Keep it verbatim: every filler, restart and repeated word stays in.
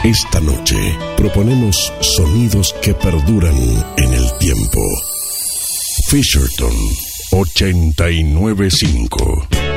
Esta noche proponemos sonidos que perduran en el tiempo. Fisherton ochenta y nueve punto cinco.